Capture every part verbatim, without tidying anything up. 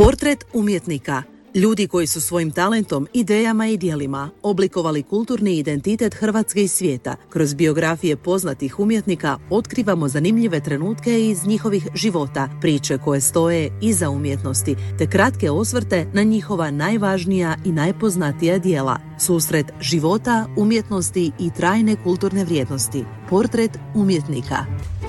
Portret umjetnika. Ljudi koji su svojim talentom, idejama i djelima oblikovali kulturni identitet Hrvatske i svijeta. Kroz biografije poznatih umjetnika otkrivamo zanimljive trenutke iz njihovih života, priče koje stoje iza umjetnosti, te kratke osvrte na njihova najvažnija i najpoznatija djela. Susret života, umjetnosti i trajne kulturne vrijednosti. Portret umjetnika.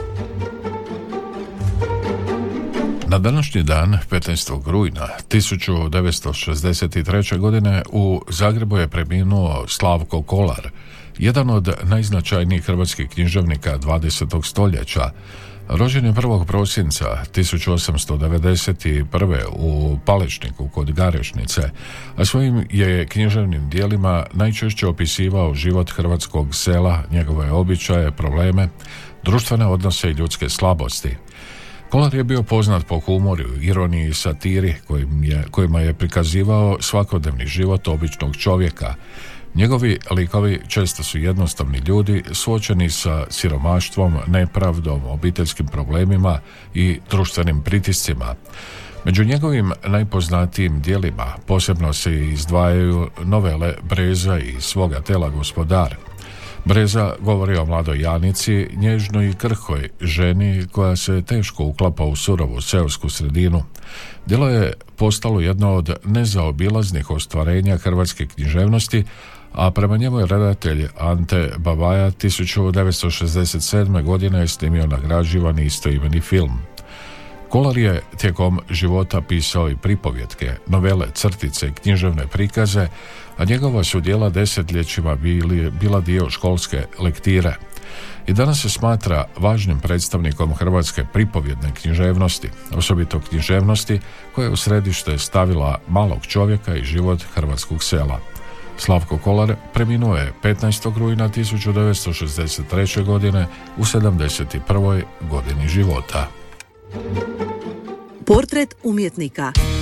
Na današnji dan, petnaestog rujna tisuću devetsto šezdeset treće. godine, u Zagrebu je preminuo Slavko Kolar, jedan od najznačajnijih hrvatskih književnika dvadesetog stoljeća. Rođen je prvog prosinca tisuću osamsto devedeset prve. u Palečniku kod Garešnice, a svojim je književnim djelima najčešće opisivao život hrvatskog sela, njegove običaje, probleme, društvene odnose i ljudske slabosti. Kolar je bio poznat po humoru, ironiji i satiri kojim je, kojima je prikazivao svakodnevni život običnog čovjeka. Njegovi likovi često su jednostavni ljudi suočeni sa siromaštvom, nepravdom, obiteljskim problemima i društvenim pritiscima. Među njegovim najpoznatijim djelima posebno se izdvajaju novele Breza i Svoga tela gospodar. Breza govori o mladoj Janici, nježnoj i krhkoj ženi koja se teško uklapa u surovu seosku sredinu. Djelo je postalo jedno od nezaobilaznih ostvarenja hrvatske književnosti, a prema njemu je redatelj Ante Babaja tisuću devetsto šezdeset sedme. godine snimio nagrađivani istoimeni film. Kolar je tijekom života pisao i pripovjetke, novele, crtice, književne prikaze, a njegova su djela desetljećima bili, bila dio školske lektire. I danas se smatra važnim predstavnikom hrvatske pripovjedne književnosti, osobito književnosti koja je u središte stavila malog čovjeka i život hrvatskog sela. Slavko Kolar preminuo je petnaestog rujna tisuću devetsto šezdeset treće. godine u sedamdeset prvoj. godini života. Portret umjetnika.